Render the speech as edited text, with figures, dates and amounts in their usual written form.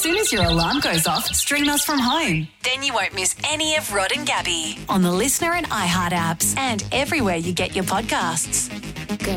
soon as your alarm goes off, stream us from home. Then you won't miss any of Rod and Gabby On the Listener and iHeart apps and everywhere you get your podcasts. Go.